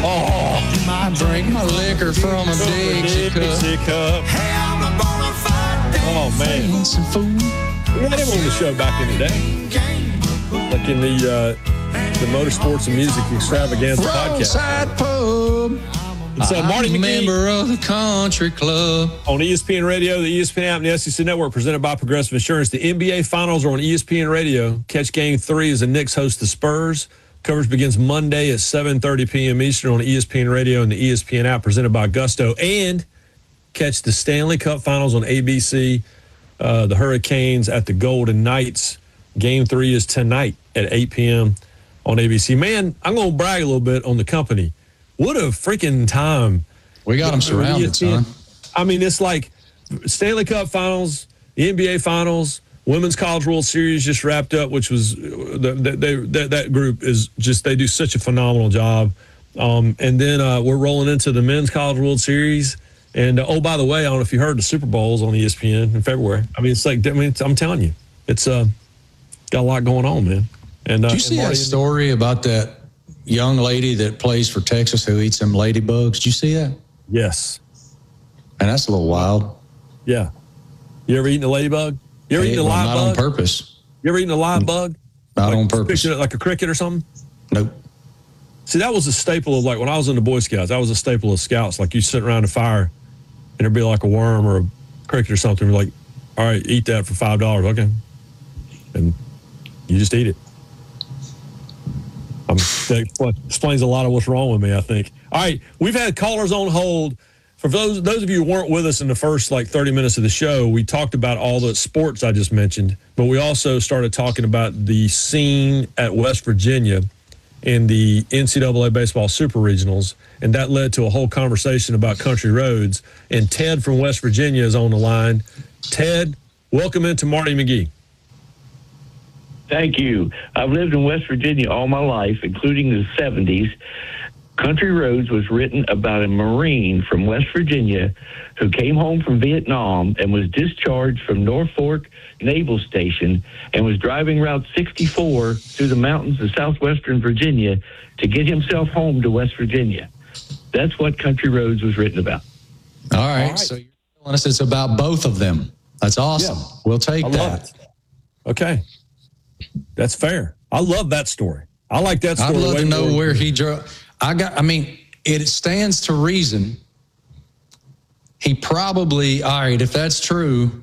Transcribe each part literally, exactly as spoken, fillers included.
Oh, You might drink my liquor from a Dixie cup. Dixie cup. Hey, I'm a bona fide Oh, man. Dancing fool. We had him on the show back in the day. Like in the uh, the Motorsports and Music Extravaganza podcast. Roadside pub. It's uh, Marty I'm a McGee member of the country club. on E S P N Radio, the E S P N app, and the S E C Network, presented by Progressive Insurance. The N B A Finals are on E S P N Radio. Catch Game three as the Knicks host the Spurs. Coverage begins Monday at seven thirty p.m. Eastern on E S P N Radio and the E S P N app, presented by Gusto. And catch the Stanley Cup Finals on A B C. Uh, the Hurricanes at the Golden Knights. Game three is tonight at eight p.m. on A B C. Man, I'm going to brag a little bit on the company. What a freaking time. We got them surrounded, son. I mean, it's like Stanley Cup Finals, the N B A Finals, Women's College World Series just wrapped up, which was the, they, that, that group is just, they do such a phenomenal job. Um, and then uh, we're rolling into the Men's College World Series. And, uh, oh, by the way, I don't know if you heard the Super Bowl's on E S P N in February. I mean, it's like, I mean, it's, I'm telling you, it's uh, got a lot going on, man. And uh, Did you see Marty, that story about that young lady that plays for Texas who eats them ladybugs? Did you see that? Yes. And that's a little wild. Yeah. You ever eaten a ladybug? You ever Hey, eaten a well, live not bug? on purpose. You ever eaten a live bug? Not like, on purpose. Picture it like a cricket or something? Nope. See, that was a staple of, like, when I was in the Boy Scouts, that was a staple of scouts. Like, you sit around a fire, and there'd be like a worm or a cricket or something. You're like, all right, eat that for five dollars. Okay. And you just eat it. Um, that explains a lot of what's wrong with me, I think. All right, we've had callers on hold. For those those of you who weren't with us in the first, like, thirty minutes of the show, we talked about all the sports I just mentioned, but we also started talking about the scene at West Virginia in the N C double A Baseball Super Regionals, and that led to a whole conversation about country roads. And Ted from West Virginia is on the line. Ted, welcome into Marty McGee. Thank you. I've lived in West Virginia all my life, including the seventies. Country Roads was written about a Marine from West Virginia who came home from Vietnam and was discharged from Norfolk Naval Station and was driving Route sixty-four through the mountains of southwestern Virginia to get himself home to West Virginia. That's what Country Roads was written about. All right. All right. So you're telling us it's about both of them. That's awesome. Yeah. We'll take I that. love it. Okay. That's fair. I love that story. I like that story. I'd love way to know more. where he drove. I got, I mean, it stands to reason. He probably, all right, if that's true,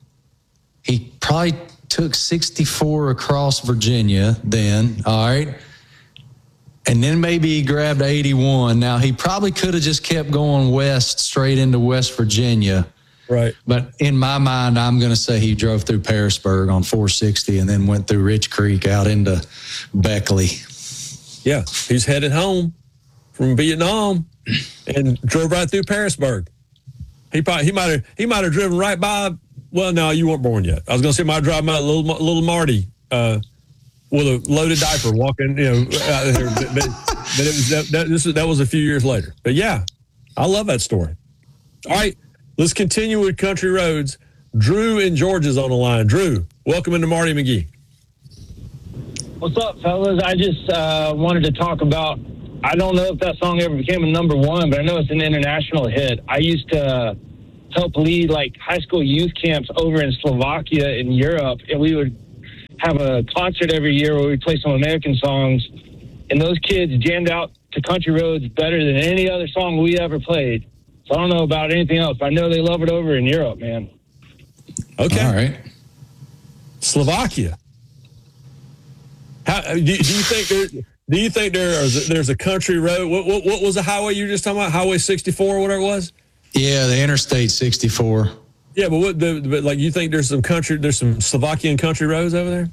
he probably took sixty-four across Virginia then, all right? And then maybe he grabbed eighty-one. Now, he probably could have just kept going west straight into West Virginia. Right. But in my mind, I'm going to say he drove through Pearisburg on four sixty and then went through Rich Creek out into Beckley. Yeah. He's headed home from Vietnam and drove right through Pearisburg. He probably, he might have he might have driven right by. Well, no, you weren't born yet. I was going to say, might drive by little little Marty uh, with a loaded diaper walking, you know, out there. But, but, but it was that, that this was, that was a few years later. But yeah, I love that story. All right. Let's continue with Country Roads. Drew in Georgia's on the line. Drew, welcome into Marty McGee. What's up, fellas? I just uh, wanted to talk about, I don't know if that song ever became a number one, but I know it's an international hit. I used to help lead, like, high school youth camps over in Slovakia in Europe, and we would have a concert every year where we play some American songs, and those kids jammed out to Country Roads better than any other song we ever played. So I don't know about anything else, but I know they love it over in Europe, man. Okay. All right. Slovakia. How do, do you think there? Do you think there is there's a country road? What, what what was the highway you were just talking about? Highway sixty-four or whatever it was? Yeah, the Interstate sixty-four. Yeah, but what? The, but like, you think there's some country? There's some Slovakian country roads over there?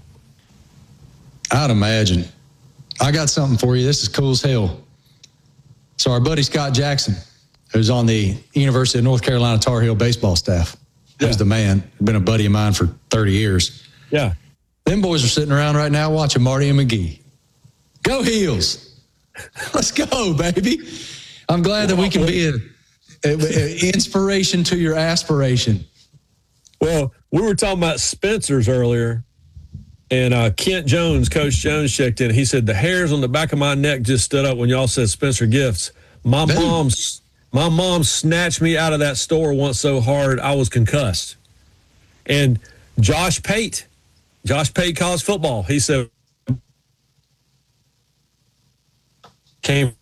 I'd imagine. I got something for you. This is cool as hell. So our buddy Scott Jackson, who's on the University of North Carolina Tar Heel baseball staff, Yeah. who's the man, been a buddy of mine for thirty years. Yeah. Them boys are sitting around right now watching Marty and McGee. Go Heels. Let's go, baby. I'm glad that we can be an inspiration to your aspiration. Well, we were talking about Spencer's earlier, and uh, Kent Jones, Coach Jones, checked in. He said, the hairs on the back of my neck just stood up when y'all said Spencer Gifts. My Dude. mom's my mom snatched me out of that store once so hard I was concussed. And Josh Pate, Josh Pate college football, he said came.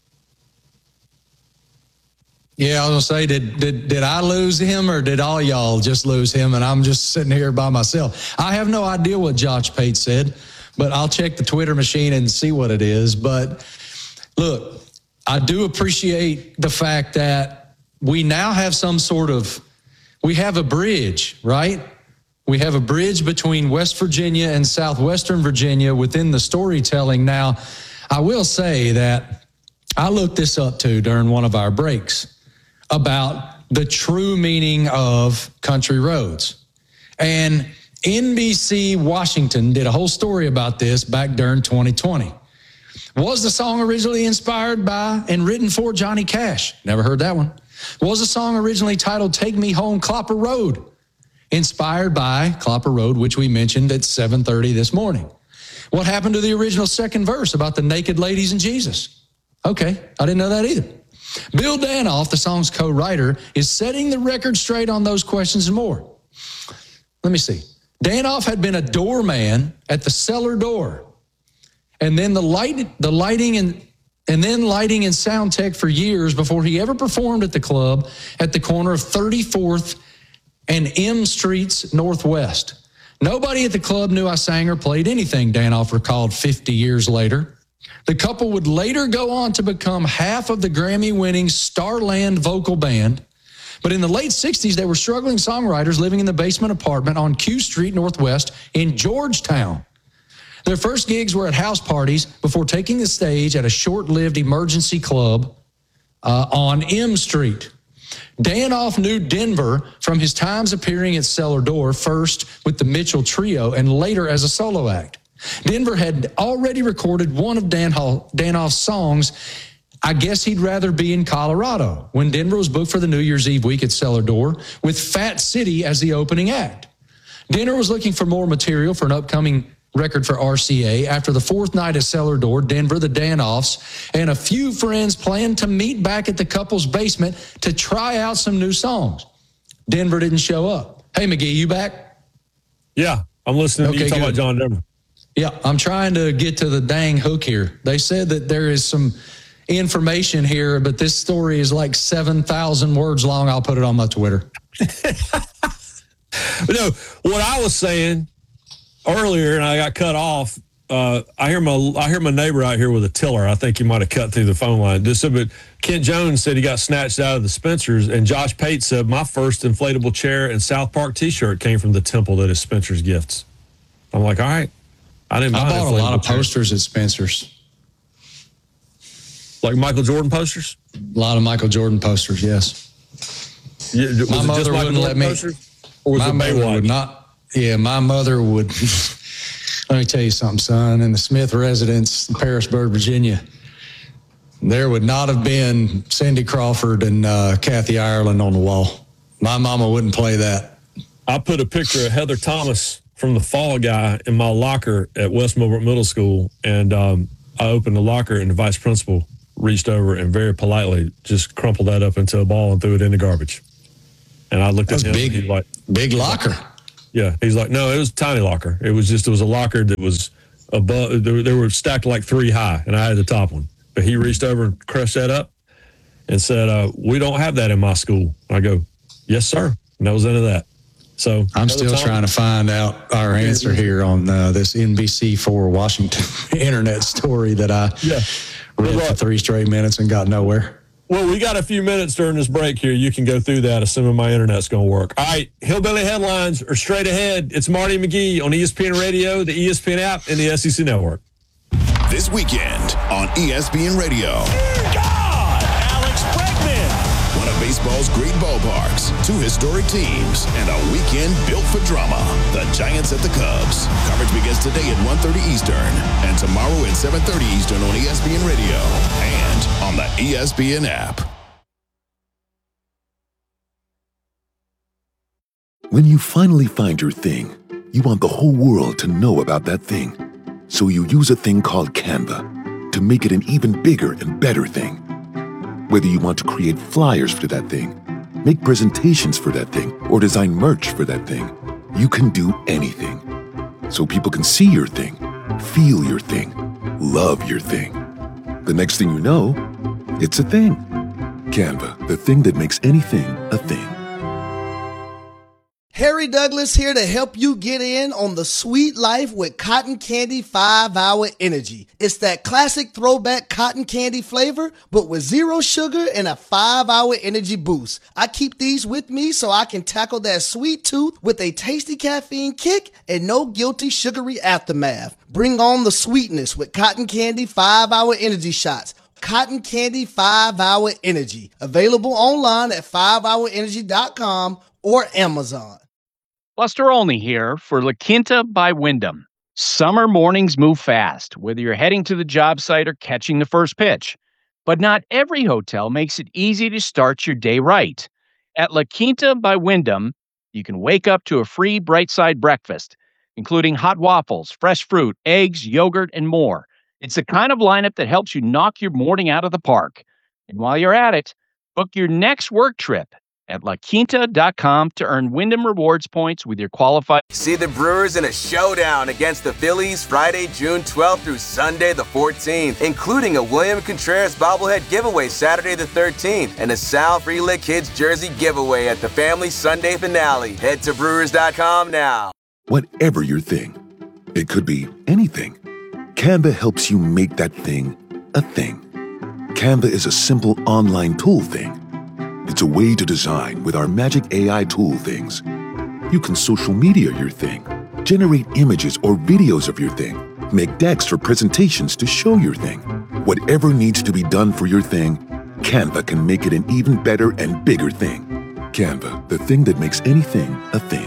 Yeah, I was gonna say, did did did I lose him or did all y'all just lose him? And I'm just sitting here by myself. I have no idea what Josh Pate said, but I'll check the Twitter machine and see what it is. But look, I do appreciate the fact that we now have some sort of, we have a bridge, right? We have a bridge between West Virginia and Southwestern Virginia within the storytelling. Now, I will say that I looked this up too during one of our breaks about the true meaning of country roads. And N B C Washington did a whole story about this back during twenty twenty. Was the song originally inspired by and written for Johnny Cash? Never heard that one. Was the song originally titled Take Me Home, Clopper Road? Inspired by Clopper Road, which we mentioned at seven thirty this morning. What happened to the original second verse about the naked ladies and Jesus? Okay, I didn't know that either. Bill Danoff, the song's co-writer, is setting the record straight on those questions and more. Let me see. Danoff had been a doorman at the cellar door, and then the light, the lighting and and then lighting and sound tech for years before he ever performed at the club at the corner of thirty-fourth and M Streets Northwest. Nobody at the club knew I sang or played anything, Danoff recalled fifty years later. The couple would later go on to become half of the Grammy-winning Starland vocal band. But in the late sixties, they were struggling songwriters living in the basement apartment on Q Street Northwest in Georgetown. Their first gigs were at house parties before taking the stage at a short-lived emergency club uh, on M Street. Danoff knew Denver from his times appearing at Cellar Door, first with the Mitchell Trio and later as a solo act. Denver had already recorded one of Dan Danoff's songs, I Guess He'd Rather Be in Colorado, when Denver was booked for the New Year's Eve week at Cellar Door with Fat City as the opening act. Denver was looking for more material for an upcoming record for R C A. After the fourth night at Cellar Door, Denver, the Danoffs, and a few friends planned to meet back at the couple's basement to try out some new songs. Denver didn't show up. Hey, McGee, you back? Yeah, I'm listening to Okay, you talk good. about John Denver. Yeah, I'm trying to get to the dang hook here. They said that there is some information here, but this story is like seven thousand words long. I'll put it on my Twitter. But no, what I was saying earlier, and I got cut off. Uh, I hear my I hear my neighbor out here with a tiller. I think he might have cut through the phone line. Just so, but Kent Jones said he got snatched out of the Spencers, and Josh Pate said my first inflatable chair and South Park T-shirt came from the temple that is Spencer's Gifts. I'm like, all right, I didn't. I buy bought an a lot of inflatable chair. posters at Spencer's. Like Michael Jordan posters. A lot of Michael Jordan posters, yes. Yeah, was My it mother just Michael wouldn't let Jordan me. posters? Or was My it mother Baywatch? would not. Yeah, my mother would. Let me tell you something, son. In the Smith residence in Parisburg, Virginia, there would not have been Cindy Crawford and uh, Kathy Ireland on the wall. My mama wouldn't play that. I put a picture of Heather Thomas from the Fall Guy in my locker at West Millbrook Middle School, and um, I opened the locker, and the vice principal reached over and very politely just crumpled that up into a ball and threw it in the garbage. And I looked That's at him, big, and he's like, big locker. yeah. He's like, no, it was a tiny locker. It was just, it was a locker that was above, they were, they were stacked like three high, and I had the top one. But he reached over and crushed that up and said, uh, we don't have that in my school. And I go, yes, sir. And that was into that. So I'm still trying to find out our answer here on uh, this N B C four Washington internet story that I Yeah. read for three straight minutes and got nowhere. Well, we got a few minutes during this break here. You can go through that, assuming my internet's going to work. All right, Hillbilly Headlines are straight ahead. It's Marty McGee on E S P N Radio, the E S P N app, and the S E C Network. This weekend on E S P N Radio. God, Alex Bregman. One of baseball's great ballparks, two historic teams, and a weekend built for drama. The Giants at the Cubs. Coverage begins today at one thirty Eastern and tomorrow at seven thirty Eastern on E S P N Radio and on the E S P N app. When you finally find your thing, you want the whole world to know about that thing. So you use a thing called Canva to make it an even bigger and better thing. Whether you want to create flyers for that thing, make presentations for that thing, or design merch for that thing, you can do anything. So people can see your thing, feel your thing, love your thing. The next thing you know, it's a thing. Canva, the thing that makes anything a thing. Harry Douglas here to help you get in on the sweet life with Cotton Candy five hour Energy. It's that classic throwback cotton candy flavor, but with zero sugar and a five hour energy boost. I keep these with me so I can tackle that sweet tooth with a tasty caffeine kick and no guilty sugary aftermath. Bring on the sweetness with Cotton Candy five hour Energy shots. Cotton Candy five hour Energy. Available online at five hour energy dot com or Amazon. Buster Olney here for La Quinta by Wyndham. Summer mornings move fast, whether you're heading to the job site or catching the first pitch. But not every hotel makes it easy to start your day right. At La Quinta by Wyndham, you can wake up to a free Bright Side breakfast, including hot waffles, fresh fruit, eggs, yogurt, and more. It's the kind of lineup that helps you knock your morning out of the park. And while you're at it, book your next work trip at la quinta dot com to earn Wyndham Rewards points with your qualified. See the Brewers in a showdown against the Phillies Friday, June twelfth through Sunday the fourteenth, including a William Contreras bobblehead giveaway Saturday the thirteenth and a Sal Frelick Kids jersey giveaway at the family Sunday finale. Head to brewers dot com now. Whatever your thing, it could be anything. Canva helps you make that thing a thing. Canva is a simple online tool thing. It's a way to design with our magic A I tool things. You can social media your thing, generate images or videos of your thing, make decks for presentations to show your thing. Whatever needs to be done for your thing, Canva can make it an even better and bigger thing. Canva, the thing that makes anything a thing.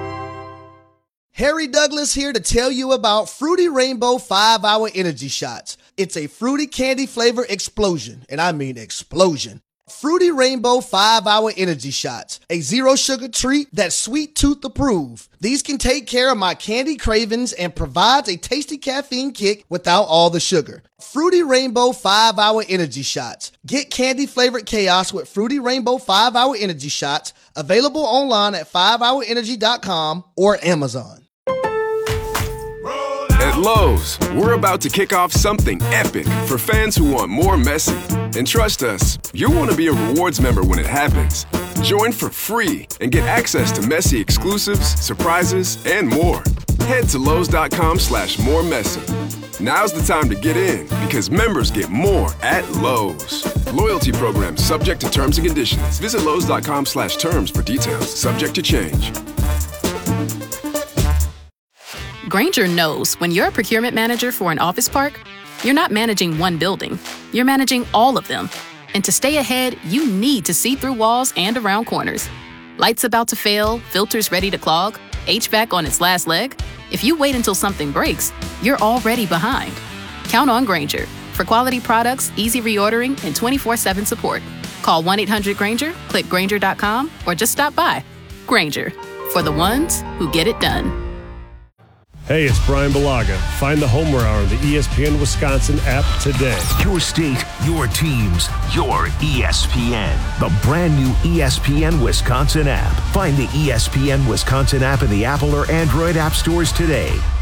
Harry Douglas here to tell you about Fruity Rainbow five hour Energy Shots. It's a fruity candy flavor explosion, and I mean explosion. Fruity Rainbow five hour Energy Shots, a zero sugar treat that's sweet tooth approved. These can take care of my candy cravings and provides a tasty caffeine kick without all the sugar. Fruity Rainbow five hour Energy Shots. Get candy flavored chaos with Fruity Rainbow five hour Energy Shots, available online at five hour energy dot com or Amazon. At Lowe's, we're about to kick off something epic for fans who want more Messi. And trust us, you'll want to be a rewards member when it happens. Join for free and get access to Messi exclusives, surprises, and more. Head to Lowe's dot com slash more Messi. Now's the time to get in because members get more at Lowe's. Loyalty program subject to terms and conditions. Visit Lowe's dot com slash terms for details. Subject to change. Grainger knows when you're a procurement manager for an office park, you're not managing one building, you're managing all of them. And to stay ahead, you need to see through walls and around corners. Lights about to fail, filters ready to clog, H V A C on its last leg. If you wait until something breaks, you're already behind. Count on Grainger for quality products, easy reordering, and twenty-four seven support. Call one eight hundred Grainger, click Grainger dot com, or just stop by. Grainger, for the ones who get it done. Hey, it's Brian Balaga. Find the Homer Hour on the E S P N Wisconsin app today. Your state, your teams, your E S P N. The brand new E S P N Wisconsin app. Find the E S P N Wisconsin app in the Apple or Android app stores today.